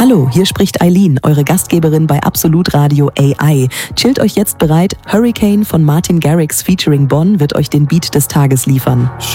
Hallo, hier spricht Eileen, eure Gastgeberin bei Absolut Radio AI. Chillt euch jetzt bereit, Hurricane von Martin Garrix featuring Bonn wird euch den Beat des Tages liefern.